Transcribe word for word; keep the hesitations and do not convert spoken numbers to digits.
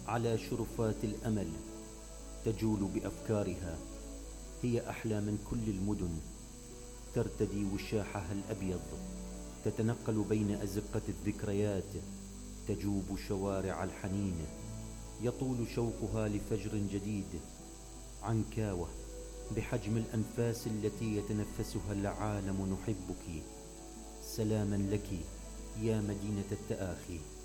على شرفات الأمل تجول بأفكارها. هي أحلى من كل المدن، ترتدي وشاحها الأبيض، تتنقل بين أزقة الذكريات، تجوب شوارع الحنين. يطول شوقها لفجر جديد، عنكاوة بحجم الأنفاس التي يتنفسها العالم. نحبك، سلاما لك يا مدينة التآخي.